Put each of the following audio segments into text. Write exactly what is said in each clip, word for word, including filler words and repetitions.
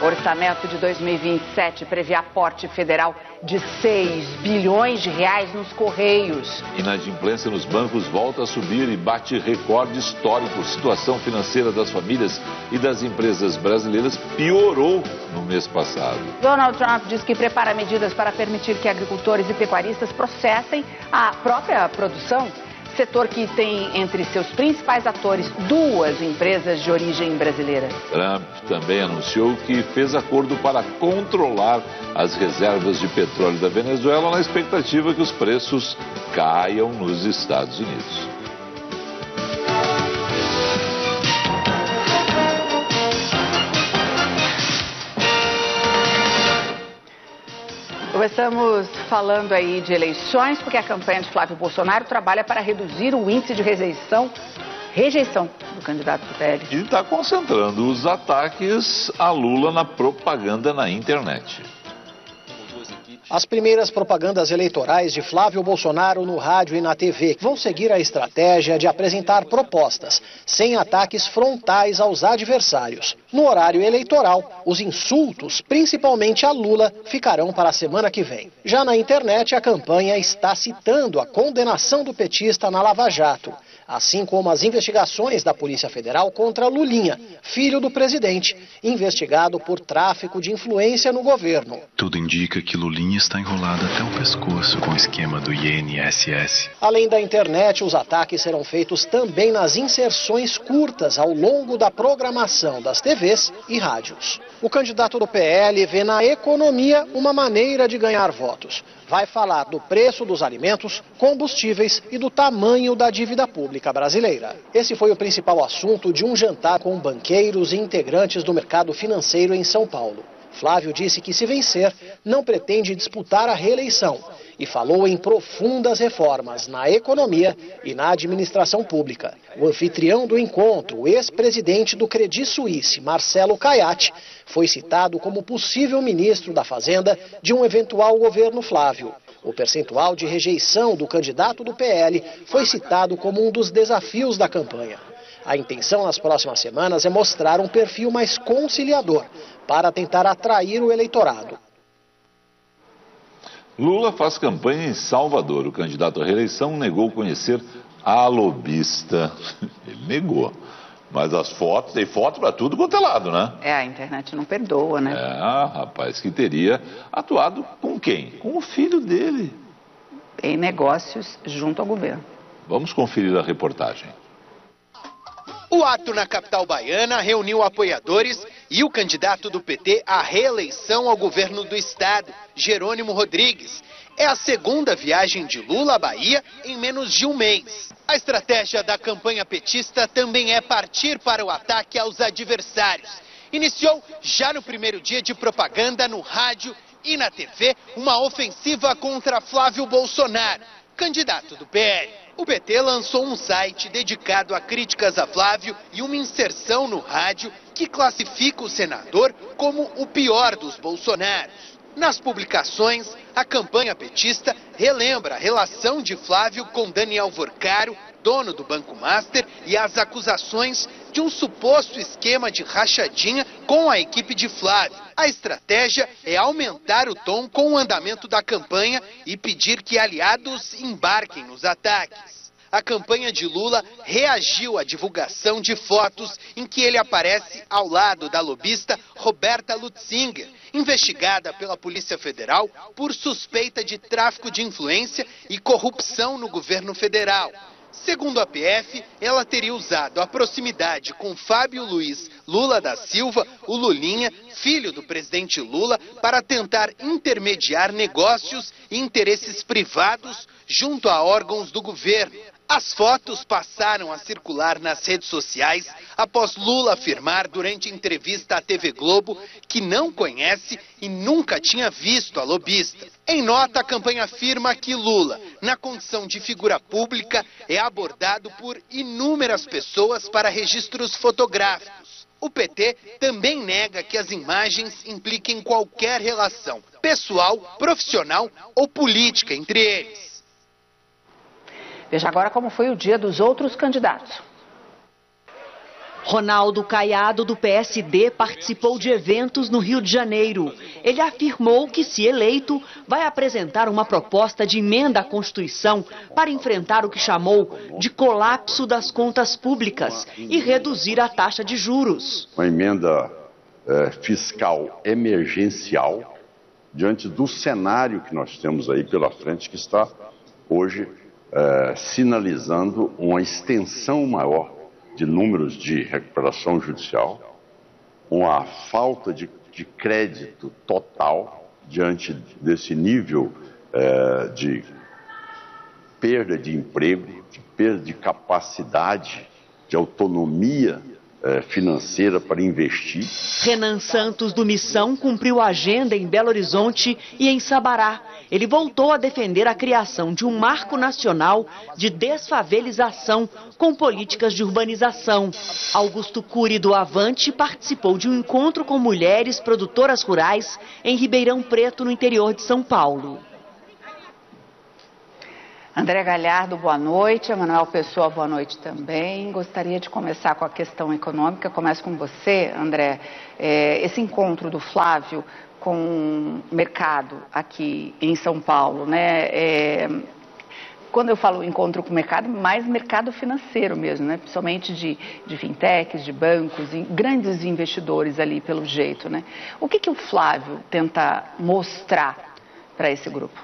O orçamento de dois mil e vinte e sete prevê aporte federal de seis bilhões de reais nos Correios. Inadimplência nos bancos volta a subir e bate recorde histórico. Situação financeira das famílias e das empresas brasileiras piorou no mês passado. Donald Trump diz que prepara medidas para permitir que agricultores e pecuaristas processem a própria produção. Setor que tem entre seus principais atores duas empresas de origem brasileira. Trump também anunciou que fez acordo para controlar as reservas de petróleo da Venezuela na expectativa que os preços caiam nos Estados Unidos. Começamos falando aí de eleições, porque a campanha de Flávio Bolsonaro trabalha para reduzir o índice de rejeição, rejeição do candidato do P L. E está concentrando os ataques a Lula na propaganda na internet. As primeiras propagandas eleitorais de Flávio Bolsonaro no rádio e na T V vão seguir a estratégia de apresentar propostas, sem ataques frontais aos adversários. No horário eleitoral, os insultos, principalmente a Lula, ficarão para a semana que vem. Já na internet, a campanha está citando a condenação do petista na Lava Jato, assim como as investigações da Polícia Federal contra Lulinha, filho do presidente, investigado por tráfico de influência no governo. Tudo indica que Lulinha está enrolado até o pescoço com o esquema do I N S S. Além da internet, os ataques serão feitos também nas inserções curtas ao longo da programação das T Vs e rádios. O candidato do P L vê na economia uma maneira de ganhar votos. Vai falar do preço dos alimentos, combustíveis e do tamanho da dívida pública brasileira. Esse foi o principal assunto de um jantar com banqueiros e integrantes do mercado financeiro em São Paulo. Flávio disse que, se vencer, não pretende disputar a reeleição e falou em profundas reformas na economia e na administração pública. O anfitrião do encontro, o ex-presidente do Credit Suisse, Marcelo Caiati, foi citado como possível ministro da Fazenda de um eventual governo Flávio. O percentual de rejeição do candidato do P L foi citado como um dos desafios da campanha. A intenção nas próximas semanas é mostrar um perfil mais conciliador para tentar atrair o eleitorado. Lula faz campanha em Salvador. O candidato à reeleição negou conhecer a lobista. Ele negou. Mas as fotos, tem foto para tudo quanto é lado, né? É, a internet não perdoa, né? É, rapaz, que teria atuado com quem? Com o filho dele. Em negócios junto ao governo. Vamos conferir a reportagem. O ato na capital baiana reuniu apoiadores e o candidato do P T à reeleição ao governo do estado, Jerônimo Rodrigues. É a segunda viagem de Lula à Bahia em menos de um mês. A estratégia da campanha petista também é partir para o ataque aos adversários. Iniciou já no primeiro dia de propaganda no rádio e na T V uma ofensiva contra Flávio Bolsonaro, candidato do P L. O P T lançou um site dedicado a críticas a Flávio e uma inserção no rádio que classifica o senador como o pior dos Bolsonaros. Nas publicações, a campanha petista relembra a relação de Flávio com Daniel Vorcaro, dono do Banco Master, e as acusações de um suposto esquema de rachadinha com a equipe de Flávio. A estratégia é aumentar o tom com o andamento da campanha e pedir que aliados embarquem nos ataques. A campanha de Lula reagiu à divulgação de fotos em que ele aparece ao lado da lobista Roberta Lutzinger, investigada pela Polícia Federal por suspeita de tráfico de influência e corrupção no governo federal. Segundo a P F, ela teria usado a proximidade com Fábio Luiz Lula da Silva, o Lulinha, filho do presidente Lula, para tentar intermediar negócios e interesses privados junto a órgãos do governo. As fotos passaram a circular nas redes sociais após Lula afirmar durante entrevista à T V Globo que não conhece e nunca tinha visto a lobista. Em nota, a campanha afirma que Lula, na condição de figura pública, é abordado por inúmeras pessoas para registros fotográficos. O P T também nega que as imagens impliquem qualquer relação pessoal, profissional ou política entre eles. Veja agora como foi o dia dos outros candidatos. Ronaldo Caiado, do P S D, participou de eventos no Rio de Janeiro. Ele afirmou que, se eleito, vai apresentar uma proposta de emenda à Constituição para enfrentar o que chamou de colapso das contas públicas e reduzir a taxa de juros. Uma emenda é, fiscal emergencial diante do cenário que nós temos aí pela frente, que está hoje é, sinalizando uma extensão maior de números de recuperação judicial, uma falta de, de crédito total diante desse nível eh, de perda de emprego, de perda de capacidade, de autonomia eh, financeira para investir. Renan Santos, do Missão, cumpriu a agenda em Belo Horizonte e em Sabará. Ele voltou a defender a criação de um marco nacional de desfavelização com políticas de urbanização. Augusto Cury, do Avante, participou de um encontro com mulheres produtoras rurais em Ribeirão Preto, no interior de São Paulo. André Galhardo, boa noite. Emanuel Pessoa, boa noite também. Gostaria de começar com a questão econômica. Começo com você, André. É, esse encontro do Flávio com o mercado aqui em São Paulo, né? É, quando eu falo encontro com o mercado, mais mercado financeiro mesmo, né? Principalmente de, de fintechs, de bancos, e grandes investidores ali, pelo jeito, né? O que que o Flávio tenta mostrar para esse grupo?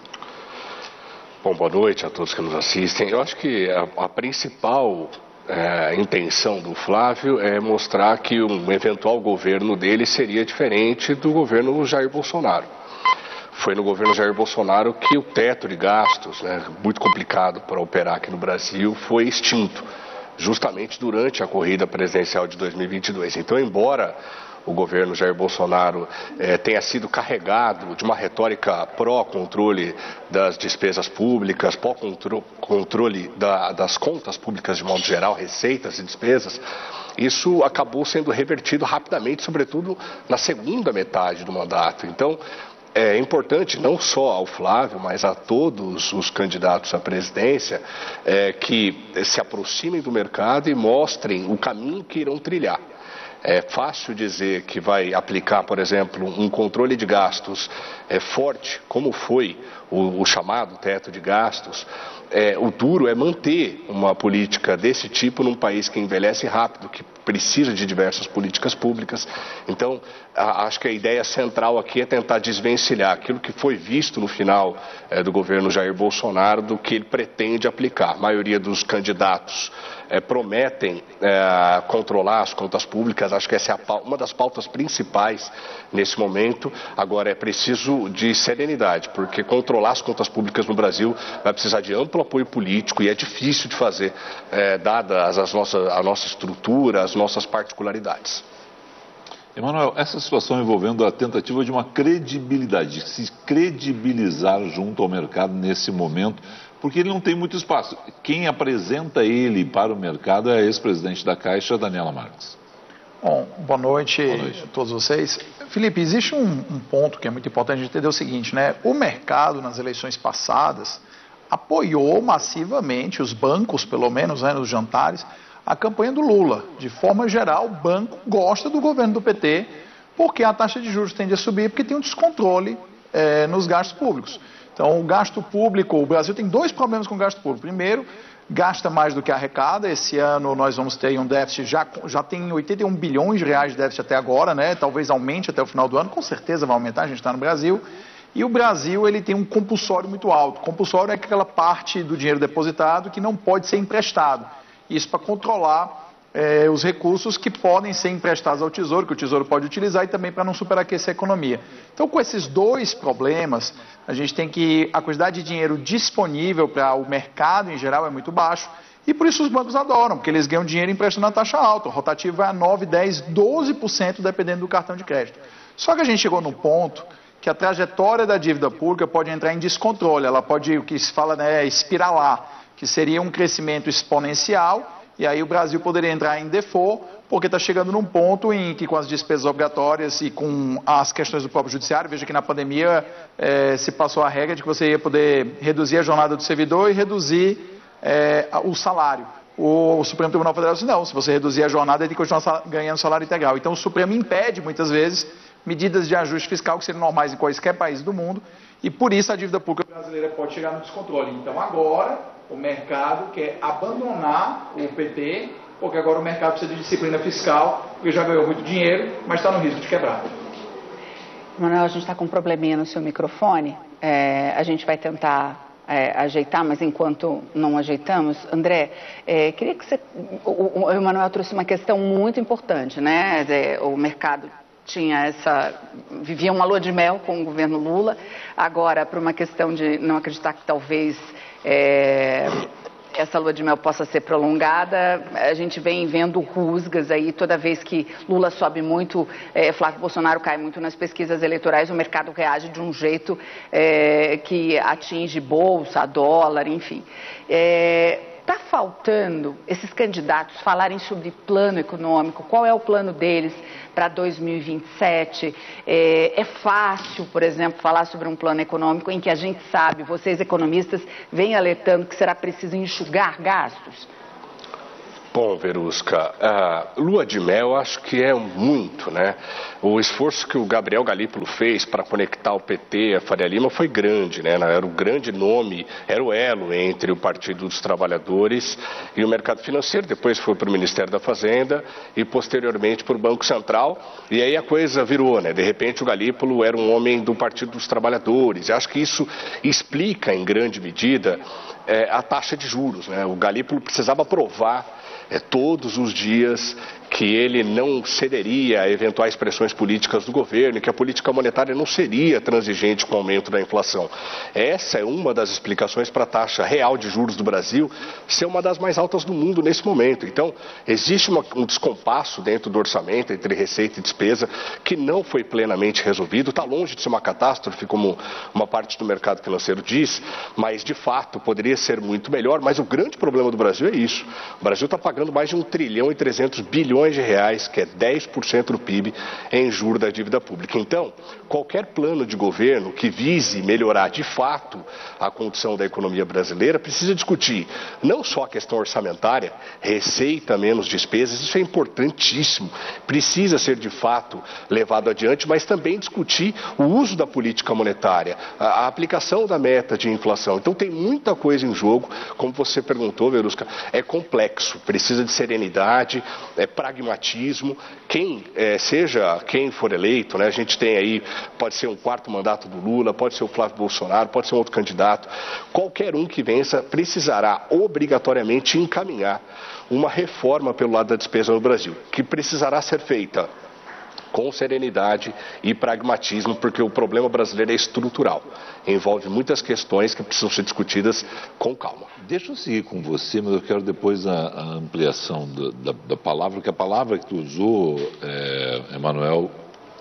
Bom, boa noite a todos que nos assistem. Eu acho que a, a principal é, intenção do Flávio é mostrar que um eventual governo dele seria diferente do governo Jair Bolsonaro. Foi no governo Jair Bolsonaro que o teto de gastos, né, muito complicado para operar aqui no Brasil, foi extinto, justamente durante a corrida presidencial de dois mil e vinte e dois. Então, embora o governo Jair Bolsonaro eh, tenha sido carregado de uma retórica pró-controle das despesas públicas, pró-controle da, das contas públicas de modo geral, receitas e despesas, isso acabou sendo revertido rapidamente, sobretudo na segunda metade do mandato. Então, é importante não só ao Flávio, mas a todos os candidatos à presidência é, que se aproximem do mercado e mostrem o caminho que irão trilhar. É fácil dizer que vai aplicar, por exemplo, um controle de gastos é, forte, como foi o, o chamado teto de gastos. É, o duro é manter uma política desse tipo num país que envelhece rápido, que precisa de diversas políticas públicas. Então, a, acho que a ideia central aqui é tentar desvencilhar aquilo que foi visto no final é, do governo Jair Bolsonaro do que ele pretende aplicar. A maioria dos candidatos é, prometem é, controlar as contas públicas. Acho que essa é a, uma das pautas principais nesse momento. Agora, é preciso de serenidade, porque controlar as contas públicas no Brasil vai precisar de amplo apoio político e é difícil de fazer, é, dadas as nossas, a nossa estrutura, as nossas particularidades. Emanuel, essa situação envolvendo a tentativa de uma credibilidade, de se credibilizar junto ao mercado nesse momento, porque ele não tem muito espaço. Quem apresenta ele para o mercado é a ex-presidente da Caixa, Daniela Marques. Bom, boa noite, boa noite a todos vocês. Felipe, existe um, um ponto que é muito importante a gente entender o seguinte, né? O mercado, nas eleições passadas, apoiou massivamente, os bancos, pelo menos, né, nos jantares, a campanha do Lula. De forma geral, o banco gosta do governo do P T, porque a taxa de juros tende a subir, porque tem um descontrole é, nos gastos públicos. Então, o gasto público, o Brasil tem dois problemas com o gasto público. Primeiro, gasta mais do que arrecada. Esse ano nós vamos ter um déficit, já, já tem oitenta e um bilhões de reais de déficit até agora, né? Talvez aumente até o final do ano, com certeza vai aumentar, a gente está no Brasil. E o Brasil, ele tem um compulsório muito alto. Compulsório é aquela parte do dinheiro depositado que não pode ser emprestado. Isso para controlar eh, os recursos que podem ser emprestados ao Tesouro, que o Tesouro pode utilizar, e também para não superaquecer a economia. Então, com esses dois problemas, a gente tem que... A quantidade de dinheiro disponível para o mercado, em geral, é muito baixo. E por isso os bancos adoram, porque eles ganham dinheiro emprestando a taxa alta. O rotativo vai a nove, dez, doze por cento, dependendo do cartão de crédito. Só que a gente chegou num ponto que a trajetória da dívida pública pode entrar em descontrole. Ela pode, o que se fala, né, espiralar, que seria um crescimento exponencial, e aí o Brasil poderia entrar em default, porque está chegando num ponto em que, com as despesas obrigatórias e com as questões do próprio judiciário, veja que na pandemia eh, se passou a regra de que você ia poder reduzir a jornada do servidor e reduzir eh, o salário. o Supremo Tribunal Federal disse, não, se você reduzir a jornada, ele tem que continuar ganhando salário integral. Então o Supremo impede, muitas vezes, medidas de ajuste fiscal que seriam normais em quaisquer país do mundo, e por isso a dívida pública brasileira pode chegar no descontrole. Então agora o mercado quer abandonar o P T, porque agora o mercado precisa de disciplina fiscal, porque já ganhou muito dinheiro, mas está no risco de quebrar. Manuel, a gente está com um probleminha no seu microfone, é, a gente vai tentar é, ajeitar, mas enquanto não ajeitamos, André, é, queria que você... O, o Manuel trouxe uma questão muito importante, né? É, o mercado tinha essa... vivia uma lua de mel com o governo Lula, agora, por uma questão de não acreditar que talvez... É, essa lua de mel possa ser prolongada, a gente vem vendo rusgas aí, toda vez que Lula sobe muito, é, Flávio Bolsonaro cai muito nas pesquisas eleitorais, o mercado reage de um jeito é, que atinge bolsa, dólar, enfim. É, está faltando esses candidatos falarem sobre plano econômico, qual é o plano deles para dois mil e vinte e sete? É, é fácil, por exemplo, falar sobre um plano econômico em que a gente sabe, vocês economistas vêm alertando que será preciso enxugar gastos? Bom, Verusca, a lua de mel acho que é muito, né? O esforço que o Gabriel Galípolo fez para conectar o P T a Faria Lima foi grande, né? Era o grande nome, era o elo entre o Partido dos Trabalhadores e o mercado financeiro, depois foi para o Ministério da Fazenda e posteriormente para o Banco Central, e aí a coisa virou, né? De repente o Galípolo era um homem do Partido dos Trabalhadores, e acho que isso explica em grande medida é, a taxa de juros, né? O Galípolo precisava provar É, todos os dias que ele não cederia a eventuais pressões políticas do governo e que a política monetária não seria transigente com o aumento da inflação. Essa é uma das explicações para a taxa real de juros do Brasil ser uma das mais altas do mundo nesse momento. Então, existe uma, um descompasso dentro do orçamento entre receita e despesa que não foi plenamente resolvido. Está longe de ser uma catástrofe, como uma parte do mercado financeiro diz, mas de fato poderia ser muito melhor. Mas o grande problema do Brasil é isso. O Brasil está pagando mais de um trilhão e trezentos bilhões de reais, que é dez por cento do P I B, em juros da dívida pública. Então, qualquer plano de governo que vise melhorar de fato a condição da economia brasileira precisa discutir não só a questão orçamentária, receita menos despesas, isso é importantíssimo, precisa ser de fato levado adiante, mas também discutir o uso da política monetária, a, a aplicação da meta de inflação. Então tem muita coisa em jogo, como você perguntou, Verusca, é complexo, precisa de serenidade, é pragmatismo, quem é, seja quem for eleito, né, a gente tem aí, pode ser um quarto mandato do Lula, pode ser o Flávio Bolsonaro, pode ser um outro candidato, qualquer um que vença precisará obrigatoriamente encaminhar uma reforma pelo lado da despesa no Brasil, que precisará ser feita com serenidade e pragmatismo, porque o problema brasileiro é estrutural, envolve muitas questões que precisam ser discutidas com calma. Deixa eu seguir com você, mas eu quero depois a, a ampliação do, da, da palavra, porque a palavra que tu usou, é, Emanuel,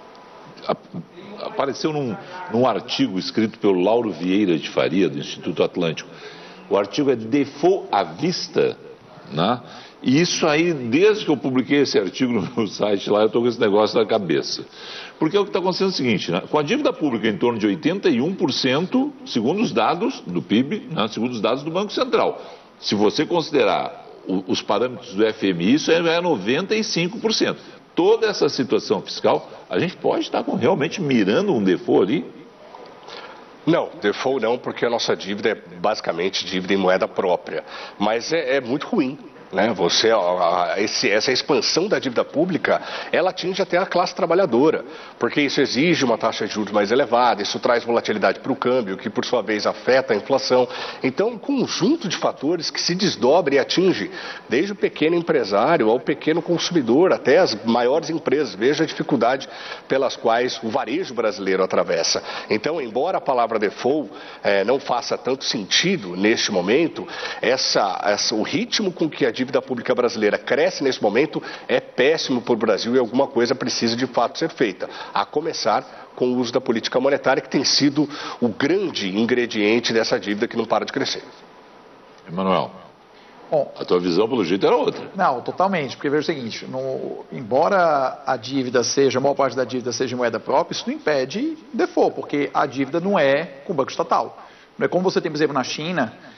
a, apareceu num, num artigo escrito pelo Lauro Vieira de Faria, do Instituto Atlântico. O artigo é Default à Vista, né? E isso aí, desde que eu publiquei esse artigo no meu site lá, eu estou com esse negócio na cabeça. Porque o que está acontecendo é o seguinte, né? Com a dívida pública em torno de oitenta e um por cento, segundo os dados do P I B, né? Segundo os dados do Banco Central. Se você considerar o, os parâmetros do F M I, isso é noventa e cinco por cento. Toda essa situação fiscal, a gente pode estar com, realmente mirando um default ali? Não, default não, porque a nossa dívida é basicamente dívida em moeda própria. Mas é, é muito ruim. Né? Você, ó, esse, essa expansão da dívida pública, ela atinge até a classe trabalhadora, porque isso exige uma taxa de juros mais elevada, isso traz volatilidade para o câmbio, que por sua vez afeta a inflação. Então, um conjunto de fatores que se desdobra e atinge desde o pequeno empresário ao pequeno consumidor, até as maiores empresas. Veja a dificuldade pelas quais o varejo brasileiro atravessa. Então, embora a palavra default eh, não faça tanto sentido neste momento, essa, essa, o ritmo com que a dívida pública brasileira cresce nesse momento é péssimo para o Brasil e alguma coisa precisa de fato ser feita, a começar com o uso da política monetária, que tem sido o grande ingrediente dessa dívida que não para de crescer. Emanuel, Bom, a tua visão pelo jeito era outra. Não, totalmente, porque veja o seguinte, no, embora a dívida seja, a maior parte da dívida seja em moeda própria, isso não impede default, porque a dívida não é com o banco estatal. Não é como você tem, por exemplo, na China,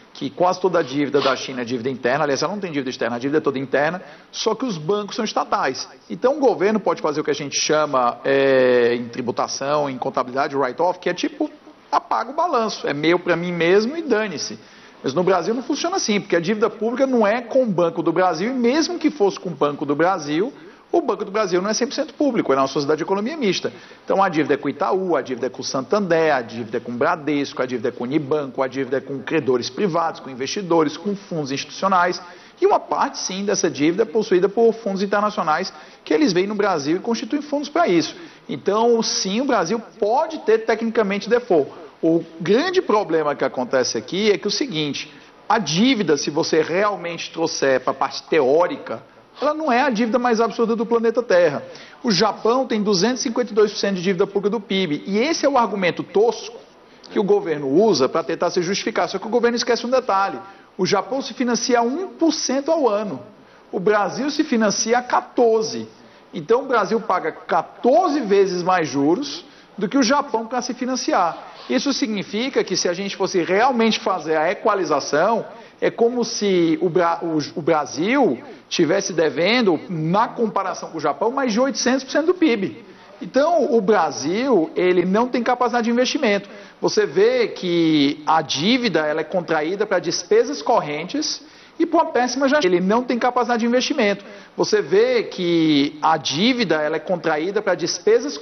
que quase toda a dívida da China é dívida interna, aliás, ela não tem dívida externa, a dívida é toda interna, só que os bancos são estatais. Então o governo pode fazer o que a gente chama é, em tributação, em contabilidade, write-off, que é tipo, apaga o balanço, é meu para mim mesmo e dane-se. Mas no Brasil não funciona assim, porque a dívida pública não é com o Banco do Brasil, e mesmo que fosse com o Banco do Brasil, o Banco do Brasil não é cem por cento público, é uma sociedade de economia mista. Então a dívida é com o Itaú, a dívida é com o Santander, a dívida é com o Bradesco, a dívida é com o Unibanco, a dívida é com credores privados, com investidores, com fundos institucionais. E uma parte, sim, dessa dívida é possuída por fundos internacionais que eles vêm no Brasil e constituem fundos para isso. Então, sim, o Brasil pode ter tecnicamente default. O grande problema que acontece aqui é que é o seguinte, a dívida, se você realmente trouxer para a parte teórica, ela não é a dívida mais absurda do planeta Terra. O Japão tem duzentos e cinquenta e dois por cento de dívida pública do P I B. E esse é o argumento tosco que o governo usa para tentar se justificar. Só que o governo esquece um detalhe. O Japão se financia a um por cento ao ano. O Brasil se financia a quatorze por cento. Então o Brasil paga quatorze vezes mais juros do que o Japão para se financiar. Isso significa que se a gente fosse realmente fazer a equalização, é como se o, Bra o, o Brasil tivesse devendo, na comparação com o Japão, mais de oitocentos por cento do P I B. Então, o Brasil, ele não tem capacidade de investimento. Você vê que a dívida ela é contraída para despesas correntes e para uma péssima gestão. Ele não tem capacidade de investimento. Você vê que a dívida ela é contraída para despesas